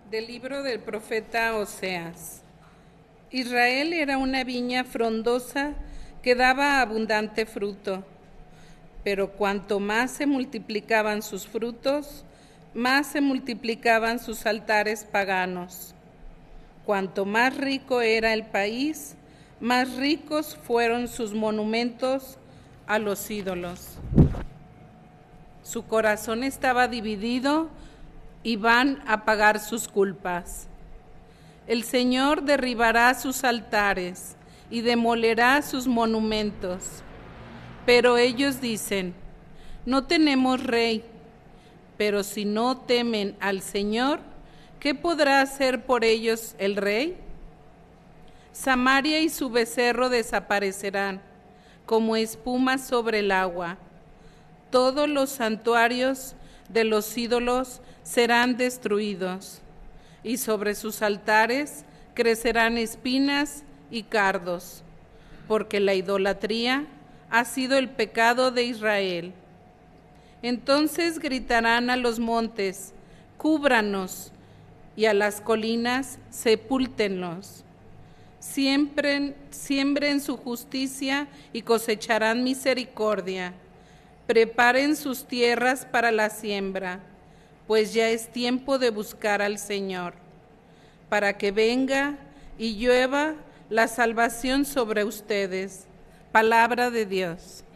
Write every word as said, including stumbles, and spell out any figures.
Del libro del profeta Oseas. Israel era una viña frondosa que daba abundante fruto, pero cuanto más se multiplicaban sus frutos, más se multiplicaban sus altares paganos. Cuanto más rico era el país, más ricos fueron sus monumentos a los ídolos. Su corazón estaba dividido y van a pagar sus culpas. El Señor derribará sus altares y demolerá sus monumentos. Pero ellos dicen, no tenemos rey. Pero si no temen al Señor, ¿qué podrá hacer por ellos el rey? Samaria y su becerro desaparecerán, como espuma sobre el agua. Todos los santuarios de los ídolos serán destruidos, y sobre sus altares crecerán espinas y cardos, porque la idolatría ha sido el pecado de Israel. Entonces gritarán a los montes, cúbranos, y a las colinas, sepúltenlos. Siembren, siembren su justicia y cosecharán misericordia. Preparen sus tierras para la siembra, pues ya es tiempo de buscar al Señor, para que venga y llueva la salvación sobre ustedes. Palabra de Dios.